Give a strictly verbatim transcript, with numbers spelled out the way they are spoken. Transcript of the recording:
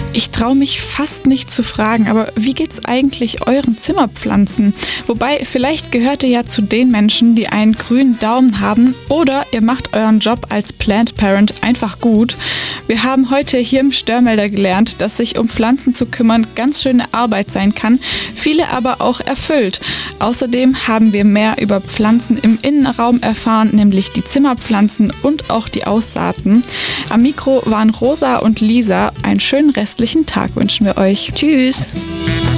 Ich traue mich fast nicht zu fragen, aber wie geht's eigentlich euren Zimmerpflanzen? Wobei, vielleicht gehört ihr ja zu den Menschen, die einen grünen Daumen haben, oder ihr macht euren Job als Plant Parent einfach gut. Wir haben heute hier im Störmelder gelernt, dass sich um Pflanzen zu kümmern ganz schöne Arbeit sein kann, viele aber auch erfüllt. Außerdem haben wir mehr über Pflanzen im Innenraum erfahren, nämlich die Zimmerpflanzen und auch die Aussaaten. Am Mikro waren Rosa und Lisa. Einen schönen restlichen Tag wünschen wir euch. Tschüss!